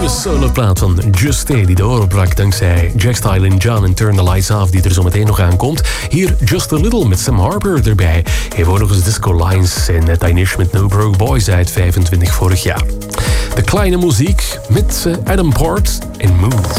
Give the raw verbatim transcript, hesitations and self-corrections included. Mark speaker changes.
Speaker 1: nieuwe soloplaat van Just Stay die de oren brak dankzij Jack Style en John and Turn the Lights Off die er zo meteen nog aankomt. Hier Just a Little met Sam Harper erbij. Even ook nog eens Disco Lines en Tiny Ish met No Broke Boys uit vijfentwintig vorig jaar. De kleine muziek met Adam Port en Move.